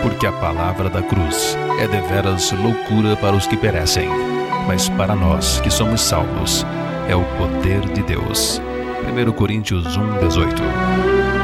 porque a palavra da cruz é deveras loucura para os que perecem, mas para nós que somos salvos é o poder de Deus. 1 Coríntios 1:18.